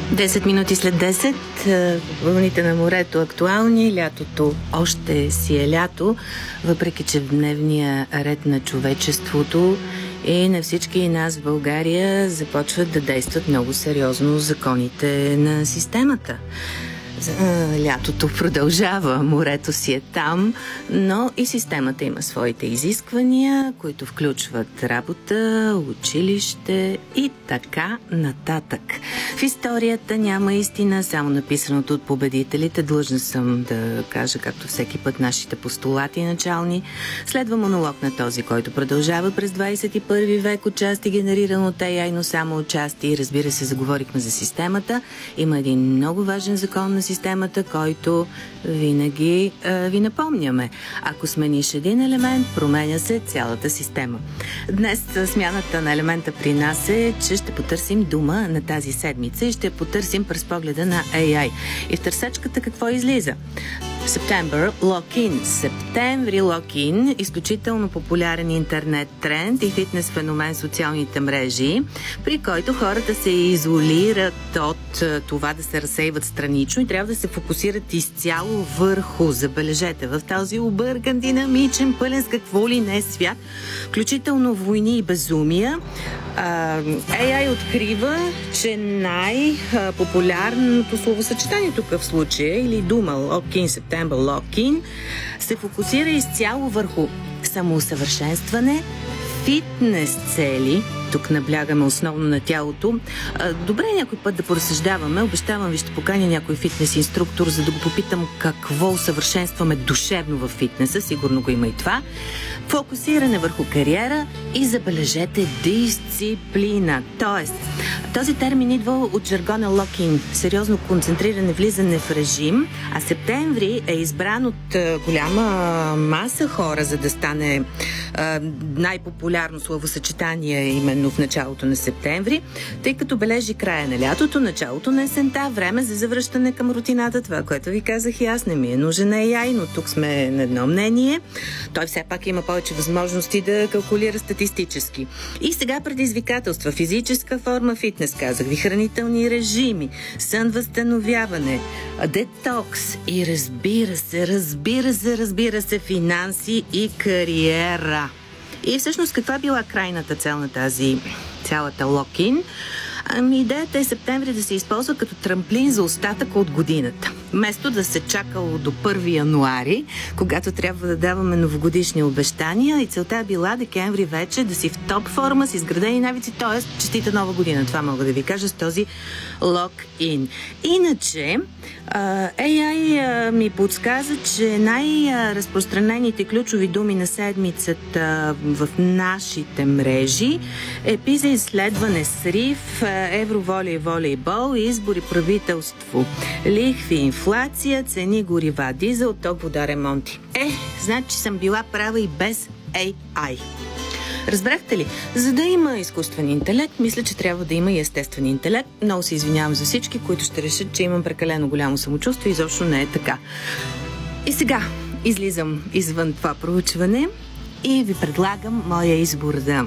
10 минути след 10, вълните на морето актуални, лятото още си е лято, въпреки че в дневния ред на човечеството и на всички нас в България започват да действат много сериозно законите на системата. Лятото продължава, морето си е там, но и системата има своите изисквания, които включват работа, училище и така нататък. В историята няма истина, само написаното от победителите. Длъжна съм да кажа, както всеки път, нашите постулати начални. Следва монолог на този, който продължава през 21 век, отчасти генериран от AI, но само отчасти. Разбира се, заговорихме за системата. Има един много важен закон на системата, който винаги ви напомняме. Ако смениш един елемент, променя се цялата система. Днес смяната на елемента при нас е, че ще потърсим дума на тази седмица и ще потърсим през погледа на AI. И в търсачката какво излиза? September Lock-in. Септември Lock-in. Изключително популярен интернет тренд и фитнес феномен в социалните мрежи, при който хората се изолират от това да се разсейват странично и трябва да се фокусират изцяло върху, забележете, в този объркан, динамичен, пълен с какво ли не свят, включително войни и безумия. AI открива, че най-популярното словосъчетание тук в случая, или дума Lock-in, September Lock-in, се фокусира изцяло върху самоусъвършенстване, фитнес цели. Тук наблягаме основно на тялото. Добре някой път да поразсъждаваме. Обещавам ви, ще поканя някой фитнес инструктор, за да го попитам какво усъвършенстваме душевно в фитнеса. Сигурно го има и това. Фокусиране върху кариера и, забележете, дисциплина. Тоест, този термин идва от жаргона Lock-in. Сериозно концентриране, влизане в режим. А септември е избран от голяма маса хора, за да стане най-популярно словосъчетание именно в началото на септември, тъй като бележи края на лятото, началото на есента, време за завръщане към рутината. Това, което ви казах и аз, не ми е нужен AI, но тук сме на едно мнение. Той все пак има повече възможности да калкулира статистически. И сега предизвикателства: физическа форма, фитнес, казах ви, хранителни режими, сън, възстановяване, детокс и разбира се, финанси и кариера. И всъщност каква била крайната цел на тази цялата Lock-in? Идеята е септември да се използва като трамплин за остатъка от годината. Вместо да се чакало до 1 януари, когато трябва да даваме новогодишни обещания, и целта била декември вече да си в топ форма, с изградени навици, т.е. честита нова година. Това мога да ви кажа с този Lock-in. Иначе, AI ми подсказа, че най-разпространените ключови думи на седмицата в нашите мрежи е PISA изследване, срив, евроволейбол, избори, правителство, лихви, инфлация, цени, горива, дизел, ток, вода, ремонти. Значи съм била права и без AI. Разбрахте ли? За да има изкуствен интелект, мисля, че трябва да има и естествен интелект. Много се извинявам за всички, които ще решат, че имам прекалено голямо самочувствие. Изобщо не е така. И сега излизам извън това проучване и ви предлагам моя избор за